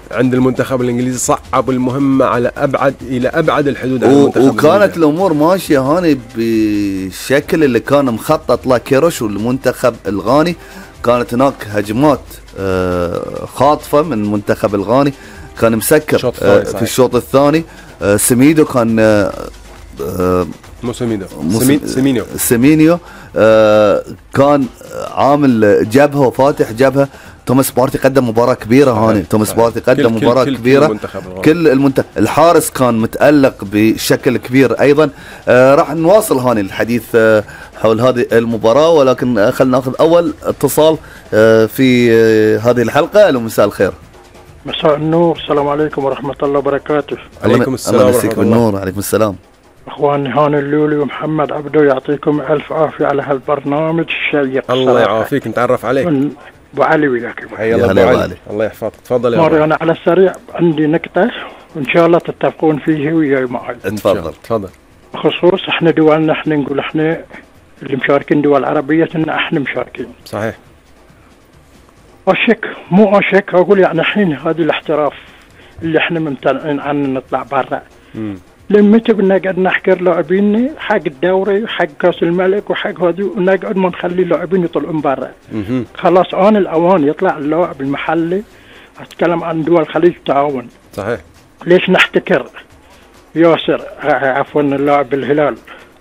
عند المنتخب الانجليزي، صعب المهمه على الى ابعد الحدود على المنتخب وكانت الانجليزي. الامور ماشيه هاني بالشكل اللي كان مخطط له كيروش والمنتخب الغاني. كانت هناك هجمات خاطفه من المنتخب الغاني، كان مسكر في الشوط الثاني. سميدو كان مو سمينيو كان عامل جبهه وفاتح جبهه. توماس بارتي قدم مباراة كبيرة هاني، توماس بارتي قدم مباراة كبيرة. كل المنتخب الحارس كان متألق بشكل كبير أيضا. راح نواصل هاني الحديث حول هذه المباراة، ولكن خلينا ناخذ أول اتصال في هذه الحلقة. ألو، مساء الخير. مساء النور، السلام عليكم ورحمة الله وبركاته. عليكم السلام ورحمة الله. بالنور. عليكم السلام. اخواني هاني اللولي ومحمد عبدو، يعطيكم الف عافيه على هالبرنامج الشيق. الله يعافيك. نتعرف عليك. ابو علي وياك. حيا الله ابو علي. الله يحفظك. تفضل يا ابو. انا على السريع عندي نقطه وان شاء الله تتفقون فيه وياي معي. تفضل. بخصوص احنا دولنا، احنا نقول احنا اللي مشاركين دول عربيه ان احنا مشاركين. صحيح. مو اشك اقول يعني الحين هذا الاحتراف اللي احنا ممتنعين عنه نطلع برا. لما تبنا قاعد نحكر لاعبين حق الدوري وحق كاس الملك وحق هذه، ونقعد ما نخلي اللاعبين يطلعون برا. خلاص آن الأوان يطلع اللاعب المحلي. أتكلم عن دول الخليج تعاون. صحيح. ليش نحتكر ياسر عفوا اللاعب الهلال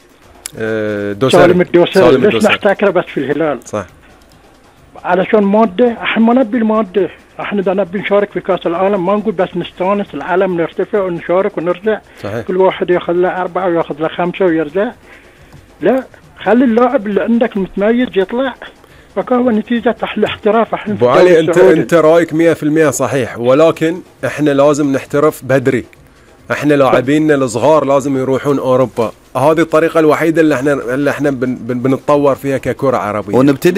سالم الدوسري؟ ليش نحتكره بس في الهلال؟ صح. علشان مادة. احنا ما نبي المادة، احنا دا نبي نشارك في كاس العالم. ما نقول بس نستانس العالم نرتفع ونشارك ونرجع. صحيح. كل واحد ياخذ له 4 وياخذ له 5 ويرجع. لا، خلي اللاعب اللي عندك المتميز يطلع. فكهو نتيجة الاحتراف. ابو علي انت رايك 100% صحيح، ولكن احنا لازم نحترف بدري. احنا لاعبيننا الصغار لازم يروحون اوروبا. هذه الطريقه الوحيده اللي احنا بنتطور فيها ككره عربيه. ونبتدي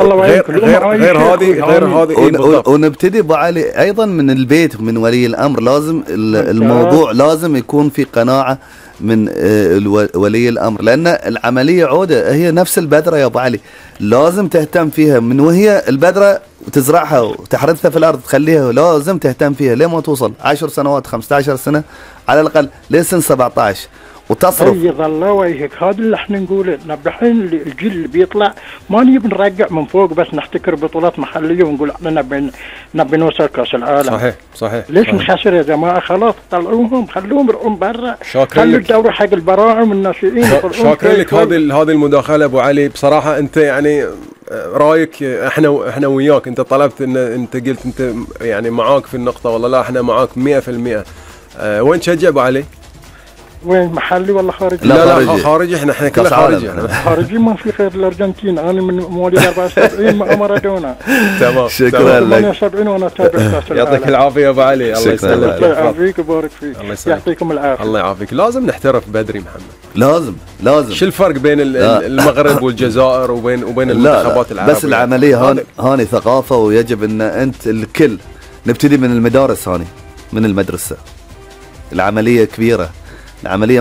غير هذه ونبتدي بعلي ايضا من البيت، من ولي الامر. لازم الموضوع لازم يكون في قناعه من ولي الامر، لان العمليه عوده هي نفس البذره يا ابو علي. لازم تهتم فيها من وهي البذره وتزرعها وتحرثها في الارض، تخليها. لازم تهتم فيها لين ما توصل 10 سنوات 15 سنه على الاقل، لسن 17 وتصرف. بيض الله وجهك. هذا اللي احنا نقوله. الحين الجيل اللي بيطلع ما نبي نرجع من فوق بس نحتكر بطولات محليه ونقول احنا نبي نوصل كاس العالم. صحيح. ليش نخسر يا جماعه؟ خلاص طلعوهم، خلوهم يرقون برا. خلوا الدوري حق البراعم الناشئين. شاكرين لك هذه المداخله ابو علي. بصراحه انت يعني رايك احنا وياك. انت طلبت ان انت قلت انت يعني معاك في النقطه. والله لا، احنا معاك 100%. وين تشجع ابو علي؟ وين، محلي ولا خارجي؟ لا خارجي. احنا كلنا خارجي. خارجي ما في خير. الارجنتين. انا من مواليد 74 مع مارادونا. تمام. شكرا لك. 78 وانا تابع كاس العالم. يعطيك العافيه يا ابو علي. الله يسلمك. الله يعافيك ويبارك فيك. يعطيكم العافيه. الله يعافيك. لازم نحترف بدري محمد. لازم. شو الفرق بين المغرب والجزائر وبين المنتخبات العربيه؟ بس العمليه هاني ثقافه، ويجب ان انت الكل نبتدي من المدارس هاني، من المدرسه. العمليه كبيره. العملية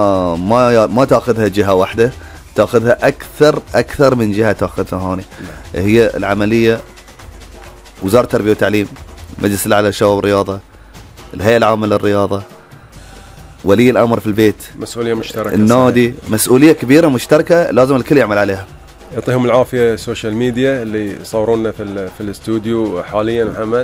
ما تاخذها جهة واحدة، تاخذها أكثر من جهة تاخذها هوني. هي العملية وزارة التربية والتعليم، مجلس الأعلى للشباب والرياضة، الهيئة العامة للرياضة، ولي الأمر في البيت، مسؤولية مشتركة، النادي، مسؤولية كبيرة مشتركة لازم الكل يعمل عليها. يعطيهم العافية السوشيال ميديا اللي صورونا في الاستوديو حاليا محمد.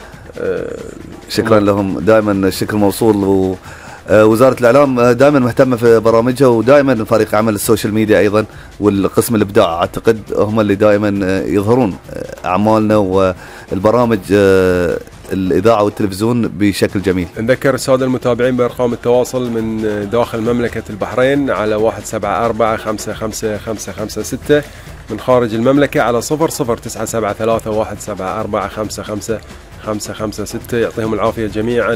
شكرا لهم، دائما الشكر موصول. وزارة الإعلام دائما مهتمة في برامجها، ودائما فريق عمل السوشيال ميديا أيضا والقسم الإبداع أعتقد هم اللي دائما يظهرون أعمالنا والبرامج الإذاعة والتلفزيون بشكل جميل. نذكر السادة المتابعين بأرقام التواصل من داخل مملكة البحرين على 174-55-556، من خارج المملكة على 00973-174-55-556. يعطيهم العافية جميعا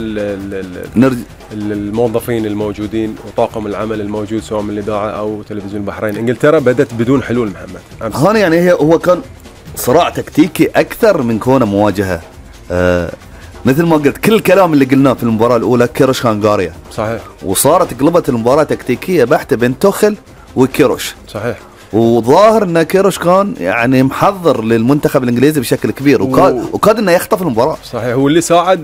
الموظفين الموجودين وطاقم العمل الموجود سواء من الإذاعة أو تلفزيون البحرين. إنجلترا بدت بدون حلول محمد. هون يعني هو كان صراع تكتيكي أكثر من كونه مواجهة. مثل ما قلت كل الكلام اللي قلناه في المباراة الأولى كيروش كان قارية صحيح، وصارت قلبت المباراة تكتيكية بحتة بين توخل وكيروش صحيح. وظاهر ان كيروش كان يعني محضر للمنتخب الانجليزي بشكل كبير وكاد انه يخطف المباراة. صحيح، هو اللي ساعد